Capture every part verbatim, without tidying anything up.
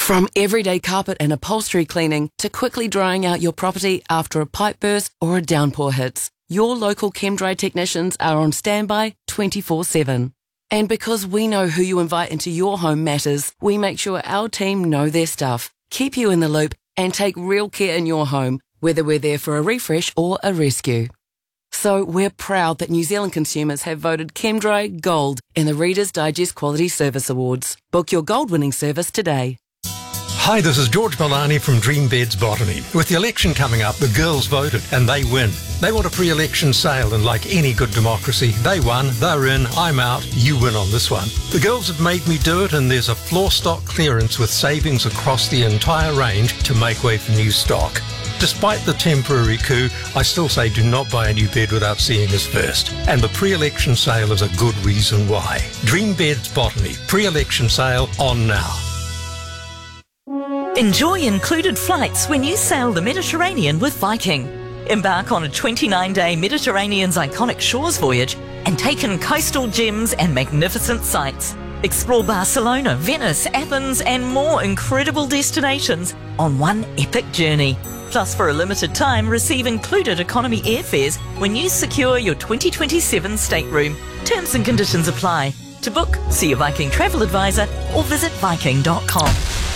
From everyday carpet and upholstery cleaning to quickly drying out your property after a pipe burst or a downpour hits, your local ChemDry technicians are on standby twenty-four seven. And because we know who you invite into your home matters, we make sure our team know their stuff, keep you in the loop, and take real care in your home, whether we're there for a refresh or a rescue. So we're proud that New Zealand consumers have voted ChemDry Gold in the Reader's Digest Quality Service Awards. Book your gold-winning service today. Hi, this is George Milani from Dream Beds Botany. With the election coming up, the girls voted and they win. They want a pre-election sale, and like any good democracy, they won, they're in, I'm out, you win on this one. The girls have made me do it, and there's a floor stock clearance with savings across the entire range to make way for new stock. Despite the temporary coup, I still say do not buy a new bed without seeing us first. And the pre-election sale is a good reason why. Dream Beds Botany, pre-election sale on now. Enjoy included flights when you sail the Mediterranean with Viking. Embark on a twenty-nine day Mediterranean's iconic shores voyage and take in coastal gems and magnificent sights. Explore Barcelona, Venice, Athens and more incredible destinations on one epic journey. Plus, for a limited time, receive included economy airfares when you secure your twenty twenty-seven stateroom. Terms and conditions apply. To book, see your Viking travel advisor or visit viking dot com.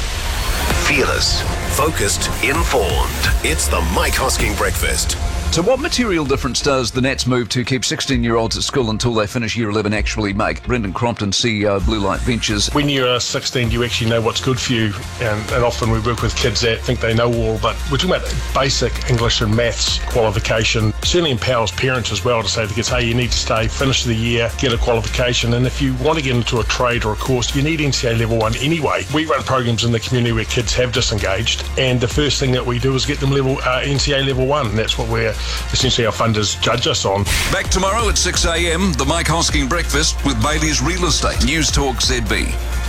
Fearless, focused, informed. It's the Mike Hosking Breakfast. So what material difference does the Nats move to keep sixteen-year-olds at school until they finish year eleven actually make? Brendan Crompton, C E O of Blue Light Ventures. When you're sixteen, you actually know what's good for you, and, and often we work with kids that think they know all, but we're talking about basic English and maths qualification. Certainly empowers parents as well to say to the kids, hey, you need to stay, finish the year, get a qualification, and if you want to get into a trade or a course, you need N C A level one anyway. We run programs in the community where kids have disengaged, and the first thing that we do is get them level uh, N C A level one, and that's what we're essentially our funders judge us on. Back tomorrow at six a m, the Mike Hosking Breakfast with Bailey's Real Estate. News Talk Z B.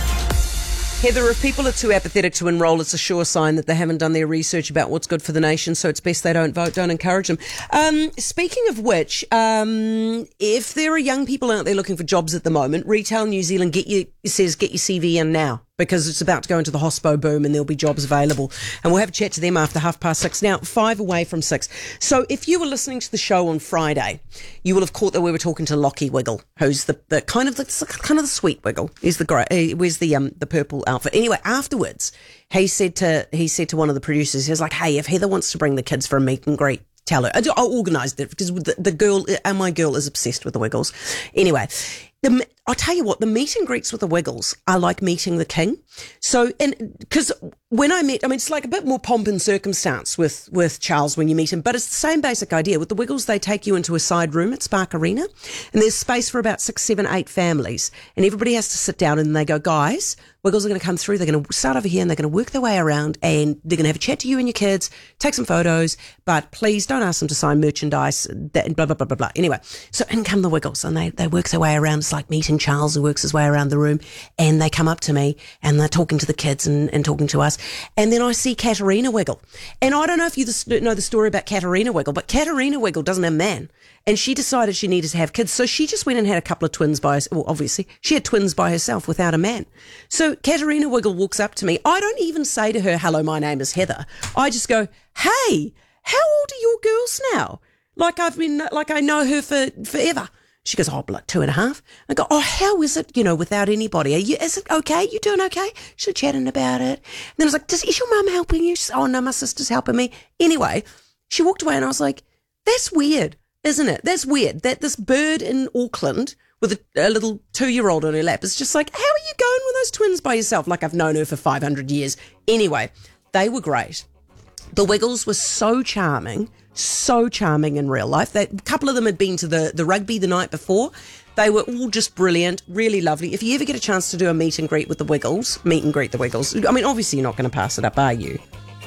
Heather, if people are too apathetic to enrol, it's a sure sign that they haven't done their research about what's good for the nation, so it's best they don't vote. Don't encourage them. Um, speaking of which, um, if there are young people out there looking for jobs at the moment, Retail New Zealand get you, says get your C V in now, because it's about to go into the hospo boom and there'll be jobs available. And we'll have a chat to them after half past six. Now, five away from six. So if you were listening to the show on Friday, you will have caught that we were talking to Lockie Wiggle, who's the, the kind of the kind of the sweet Wiggle. He's the great, uh, where's the um the purple outfit. Anyway, afterwards, he said to he said to one of the producers, he was like, hey, if Heather wants to bring the kids for a meet and greet, tell her. I'll organise it, because the, the girl, and my girl is obsessed with the Wiggles. Anyway, the, I'll tell you what, the meet and greets with the Wiggles are like meeting the king. So, and because when I met, I mean, it's like a bit more pomp and circumstance with, with Charles when you meet him, but it's the same basic idea. With the Wiggles, they take you into a side room at Spark Arena, and there's space for about six, seven, eight families, and everybody has to sit down, and they go, guys, Wiggles are going to come through. They're going to start over here, and they're going to work their way around, and they're going to have a chat to you and your kids, take some photos, but please don't ask them to sign merchandise, that, blah, blah, blah, blah, blah. Anyway, so in come the Wiggles, and they, they work their way around. It's like meeting Charles, who works his way around the room, and they come up to me, and they're talking to the kids and, and talking to us, and then I see Katerina Wiggle. And I don't know if you know the story about Katerina Wiggle, but Katerina Wiggle doesn't have a man, and she decided she needed to have kids, so she just went and had a couple of twins by herself. Well, obviously, she had twins by herself without a man. So Katerina Wiggle walks up to me. I don't even say to her, hello, my name is Heather. I just go, hey, how old are your girls now? Like I've been, like I know her for forever. She goes, oh, like two and a half. I go, oh, how is it, you know, without anybody? Are you, is it okay? You doing okay? She's chatting about it. And then I was like, Does, is your mum helping you? She said, oh, no, my sister's helping me. Anyway, she walked away and I was like, that's weird, isn't it? That's weird that this bird in Auckland with a, a little two-year-old on her lap is just like, how are you going with those twins by yourself? Like I've known her for five hundred years. Anyway, they were great. The Wiggles were so charming, so charming in real life. They, a couple of them had been to the, the rugby the night before. They were all just brilliant, really lovely. If you ever get a chance to do a meet and greet with the Wiggles, meet and greet the Wiggles. I mean, obviously you're not going to pass it up, are you?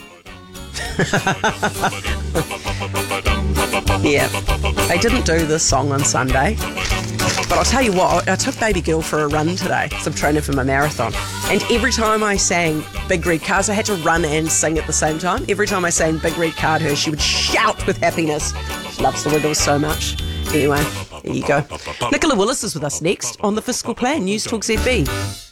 Yeah, I didn't do this song on Sunday, but I'll tell you what, I took baby girl for a run today, so I'm training for my marathon, and every time I sang Big Red Cars, I had to run and sing at the same time. Every time I sang Big Red Card her, she would shout with happiness. She loves the Wiggles so much. Anyway, there you go. Nicola Willis is with us next on The Fiscal Plan, News Talk Z B.